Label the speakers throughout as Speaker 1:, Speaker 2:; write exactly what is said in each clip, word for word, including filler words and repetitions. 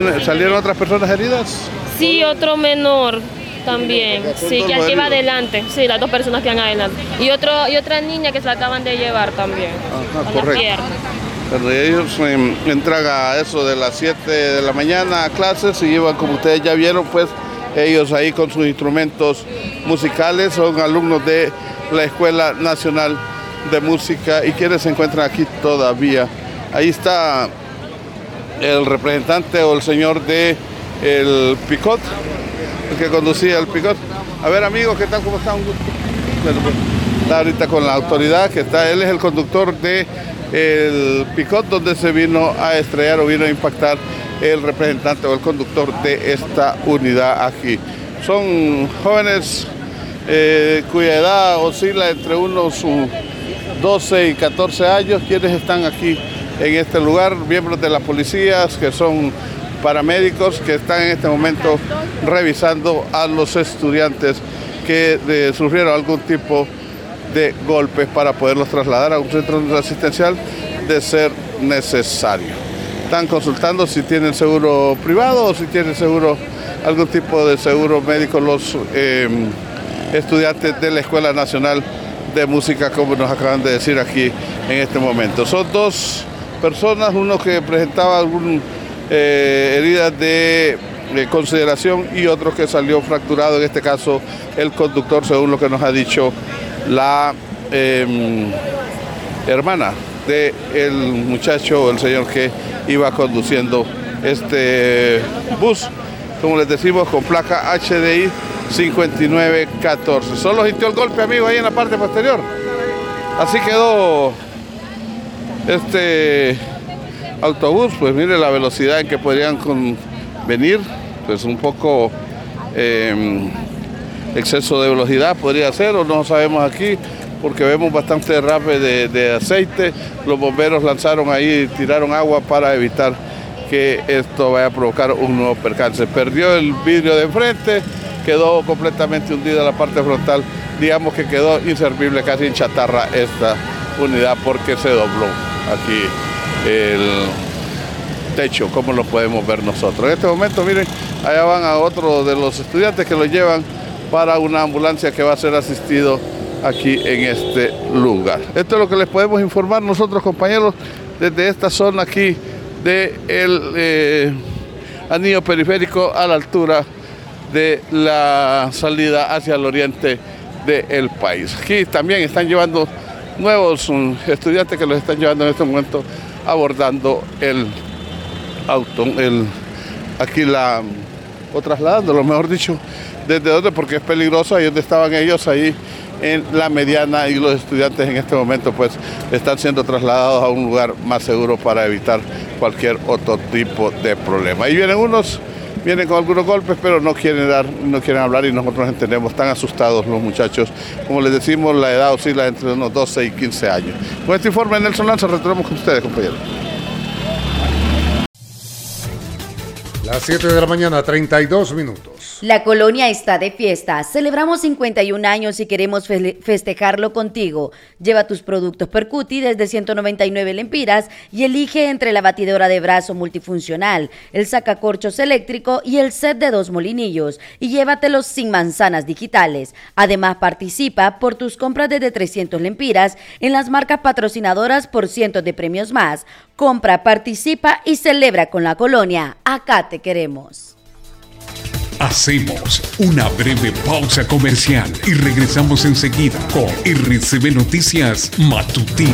Speaker 1: ¿Salieron otras personas heridas?
Speaker 2: Sí, otro menor también, sí, que aquí va adelante, sí, las dos personas que van adelante. Y, otro, y otra niña que se acaban de llevar también.
Speaker 1: Ajá, correcto. Bueno, ellos eh, entran a eso de las siete de la mañana a clases y llevan, como ustedes ya vieron, pues ellos ahí con sus instrumentos musicales, son alumnos de la Escuela Nacional de Música y quienes se encuentran aquí todavía. Ahí está el representante o el señor de el Picot, el que conducía el Picot. A ver, amigos, ¿qué tal? ¿Cómo está? Un gusto. Bueno, pues, está ahorita con la autoridad, que está, él es el conductor de el Picot, donde se vino a estrellar o vino a impactar el representante o el conductor de esta unidad aquí. Son jóvenes eh, cuya edad oscila entre unos uh, doce y catorce años, quienes están aquí en este lugar, miembros de las policías, que son paramédicos, que están en este momento revisando a los estudiantes que de, sufrieron algún tipo de golpes para poderlos trasladar a un centro asistencial de ser necesario. Están consultando si tienen seguro privado o si tienen seguro, algún tipo de seguro médico los eh, estudiantes de la Escuela Nacional de Música, como nos acaban de decir aquí en este momento. Son dos personas, uno que presentaba algún eh, heridas de, de consideración y otro que salió fracturado, en este caso el conductor, según lo que nos ha dicho la eh, hermana del muchacho o el señor que iba conduciendo este bus, como les decimos, con placa H D I cincuenta y nueve catorce. Solo sintió el golpe, amigo, ahí en la parte posterior. Así quedó este autobús. Pues mire la velocidad en que podrían con venir, pues un poco eh, exceso de velocidad podría ser, o no sabemos aquí, porque vemos bastante derrame de, de aceite. Los bomberos lanzaron ahí, tiraron agua para evitar que esto vaya a provocar un nuevo percance. Perdió el vidrio de enfrente, quedó completamente hundida la parte frontal, digamos que quedó inservible, casi en chatarra esta unidad, porque se dobló aquí el techo, como lo podemos ver nosotros. En este momento, miren, allá van a otro de los estudiantes que lo llevan para una ambulancia que va a ser asistido aquí en este lugar. Esto es lo que les podemos informar nosotros, compañeros, desde esta zona aquí del eh, anillo periférico a la altura de la salida hacia el oriente del país. Aquí también están llevando nuevos um, estudiantes que los están llevando en este momento, abordando el auto, el, aquí la, o trasladándolo, mejor dicho, desde donde, porque es peligroso, ahí donde estaban ellos, ahí en la mediana, y los estudiantes en este momento pues están siendo trasladados a un lugar más seguro para evitar cualquier otro tipo de problema. Ahí vienen unos, vienen con algunos golpes, pero no quieren dar, no quieren hablar, y nosotros entendemos, están asustados los muchachos. Como les decimos, la edad oscila entre unos doce y quince años. Con este informe, Nelson Lanza, retornamos con ustedes, compañeros.
Speaker 3: Las siete de la mañana, treinta y dos minutos.
Speaker 4: La colonia está de fiesta. Celebramos cincuenta y un años y queremos fe- festejarlo contigo. Lleva tus productos Percuti desde ciento noventa y nueve lempiras y elige entre la batidora de brazo multifuncional, el sacacorchos eléctrico y el set de dos molinillos, y llévatelos sin manzanas digitales. Además, participa por tus compras desde trescientos lempiras en las marcas patrocinadoras por cientos de premios más. Compra, participa y celebra con la colonia. Acá te queremos.
Speaker 5: Hacemos una breve pausa comercial y regresamos enseguida con R C B Noticias Matutina.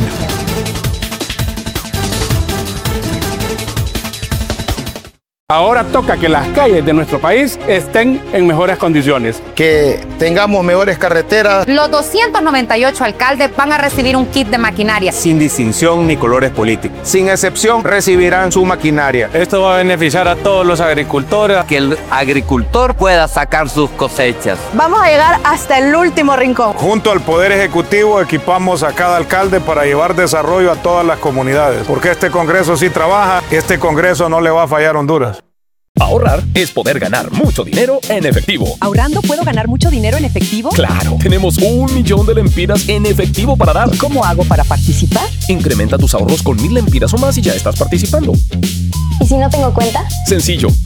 Speaker 6: Ahora toca que las calles de nuestro país estén en mejores condiciones.
Speaker 7: Que tengamos mejores carreteras.
Speaker 8: Los doscientos noventa y ocho alcaldes van a recibir un kit de maquinaria.
Speaker 9: Sin distinción ni colores políticos.
Speaker 7: Sin excepción, recibirán su maquinaria.
Speaker 6: Esto va a beneficiar a todos los agricultores.
Speaker 10: Que el agricultor pueda sacar sus cosechas.
Speaker 11: Vamos a llegar hasta el último rincón.
Speaker 12: Junto al Poder Ejecutivo equipamos a cada alcalde para llevar desarrollo a todas las comunidades. Porque este Congreso sí trabaja, este Congreso no le va a fallar a Honduras.
Speaker 13: Ahorrar es poder ganar mucho dinero en efectivo.
Speaker 11: ¿Ahorrando puedo ganar mucho dinero en efectivo?
Speaker 13: ¡Claro! Tenemos un millón de lempiras en efectivo para dar.
Speaker 11: ¿Cómo hago para participar?
Speaker 13: Incrementa tus ahorros con mil lempiras o más y ya estás participando.
Speaker 14: ¿Y si no tengo cuenta?
Speaker 13: Sencillo.